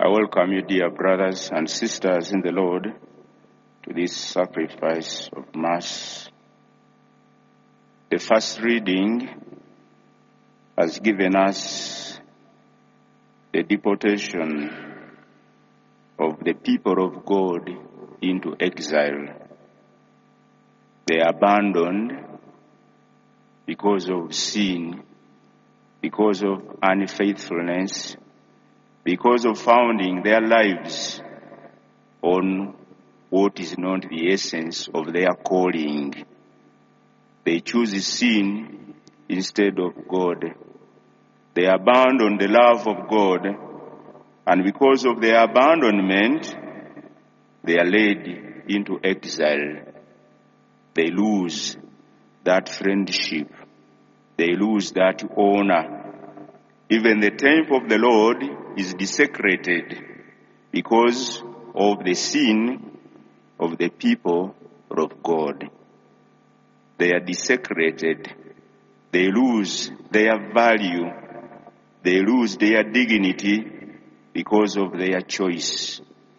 I welcome you, dear brothers and sisters in the Lord, to this sacrifice of Mass. The first reading has given us the deportation of the people of God into exile. They are abandoned because of sin, because of unfaithfulness, because of founding their lives on what is not the essence of their calling. They choose sin instead of God. They abandon the love of God, and because of their abandonment, they are led into exile. They lose that friendship. They lose that honor. Even the temple of the Lord is desecrated because of the sin of the people of God. They are desecrated. They lose their value. They lose their dignity because of their choice.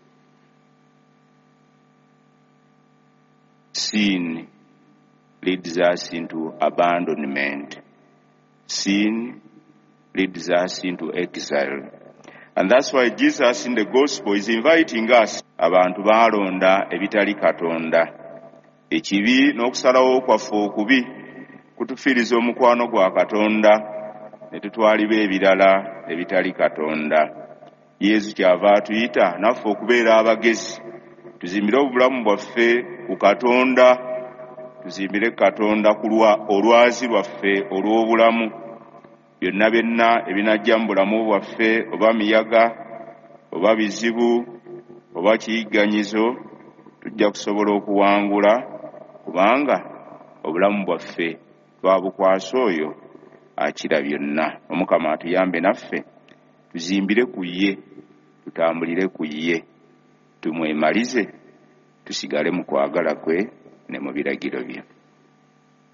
Sin leads us into abandonment. Sin leads us into exile. And that's why Jesus in the gospel is inviting us, abantu balonda ebitali Katonda. Ekibi n'okusalawo kwaffe okubi kutufiiriza omukwano gwa Katonda ne tutwalibwa ebirala ebitali Katonda. Yesu kyava atuyita naffe okubeera abagezi, tuzimbire obulamu bwaffe ku Katonda, tuzimbire Katonda ku olwazi lwaffe olw'obulamu. Byonna byonna ebinajja mu bulamu bwaffe, oba miyaga, oba bizibu, oba kiyigganyizo, tujja kusobola okuwangula kubanga obulamu bwaffe twabukwasa oyo akira byonna. Omukama atuyambe naffe tuzimbire ku ye, tutambulire ku ye, tumwemalize, tusigale mu kwagala kwe ne mu biragiro bye.